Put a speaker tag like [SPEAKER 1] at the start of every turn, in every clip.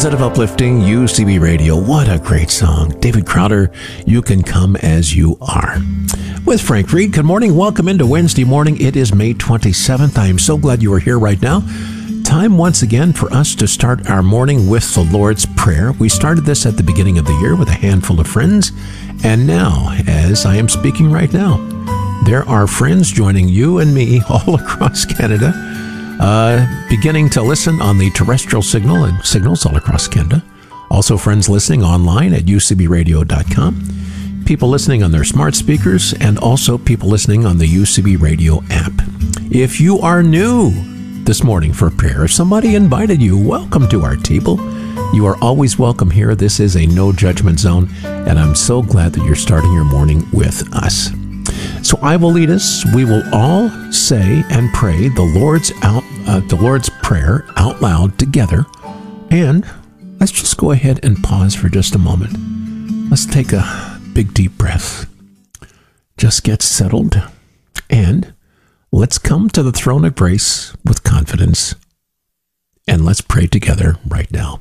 [SPEAKER 1] Positive, uplifting UCB Radio. What a great song. David Crowder, You Can Come As You Are. With Frank Reed. Good morning. Welcome into Wednesday morning. It is May 27th. I am so glad you are here right now. Time once again for us to start our morning with the Lord's Prayer. We started this at the beginning of the year with a handful of friends. And now, as I am speaking right now, there are friends joining you and me all across Canada, beginning to listen on the terrestrial signal and signals all across Canada. Also friends listening online at ucbradio.com. People listening on their smart speakers, and also people listening on the UCB Radio app. If you are new this morning for prayer, if somebody invited you, welcome to our table. You are always welcome here. This is a no judgment zone, and I'm so glad that you're starting your morning with us. So I will lead us. We will all say and pray the Lord's Prayer out loud together. And let's just go ahead and pause for just a moment. Let's take a big deep breath. Just get settled, and let's come to the throne of grace with confidence, and let's pray together right now.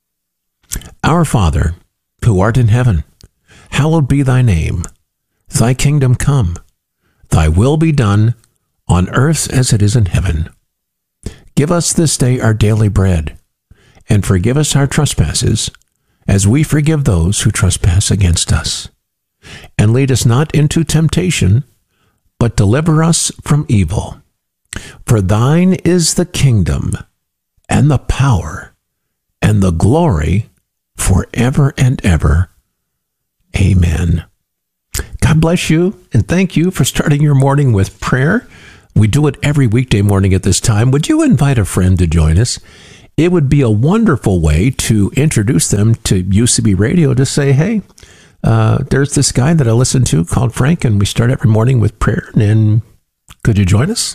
[SPEAKER 1] Our Father, who art in heaven, hallowed be thy name. Thy kingdom come. Thy will be done on earth as it is in heaven. Give us this day our daily bread, and forgive us our trespasses, as we forgive those who trespass against us. And lead us not into temptation, but deliver us from evil. For thine is the kingdom, and the power, and the glory, forever and ever. Amen. God bless you, and thank you for starting your morning with prayer. We do it every weekday morning at this time. Would you invite a friend to join us? It would be a wonderful way to introduce them to UCB Radio, to say, hey, there's this guy that I listen to called Frank, and we start every morning with prayer, and could you join us?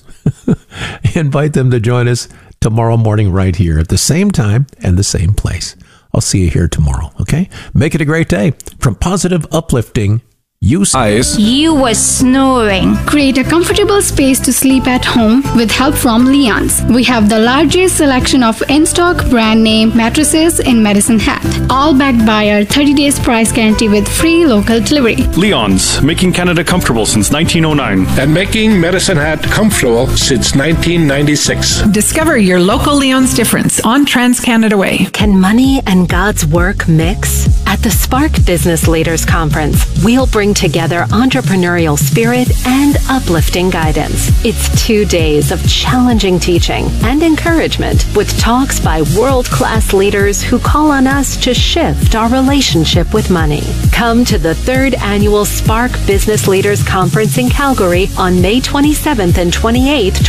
[SPEAKER 1] Invite them to join us tomorrow morning right here at the same time and the same place. I'll see you here tomorrow, okay? Make it a great day. From Positive, uplifting UCB.
[SPEAKER 2] You were snoring.
[SPEAKER 3] Create a comfortable space to sleep at home with help from Leon's. We have the largest selection of in-stock brand name mattresses in Medicine Hat, all backed by our 30 days price guarantee with free local delivery.
[SPEAKER 4] Leon's, making Canada comfortable since 1909.
[SPEAKER 5] And making Medicine Hat comfortable since 1996.
[SPEAKER 6] Discover your local Leon's difference on Trans-Canada Way.
[SPEAKER 7] Can money and God's work mix? At the Spark Business Leaders Conference, we'll bring together entrepreneurial spirit and uplifting guidance. It's 2 days of challenging teaching and encouragement with talks by world-class leaders who call on us to shift our relationship with money. Come to the 3rd annual Spark Business Leaders Conference in Calgary on May 27th and 28th,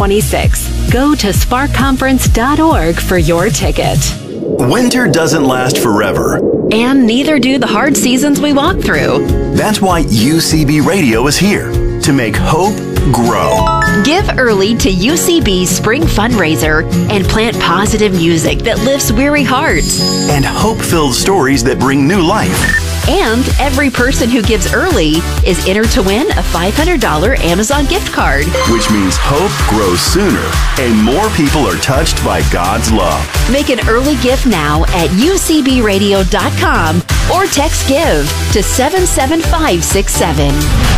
[SPEAKER 7] 2026. Go to sparkconference.org for your ticket.
[SPEAKER 8] Winter doesn't last forever.
[SPEAKER 7] And neither do the hard seasons we walk through.
[SPEAKER 8] That's why UCB Radio is here to make hope grow.
[SPEAKER 7] Give early to UCB's spring fundraiser and plant positive music that lifts weary hearts.
[SPEAKER 8] And hope-filled stories that bring new life.
[SPEAKER 7] And every person who gives early is entered to win a $500 Amazon gift card.
[SPEAKER 8] Which means hope grows sooner and more people are touched by God's love.
[SPEAKER 7] Make an early gift now at ucbradio.com or text GIVE to 77567.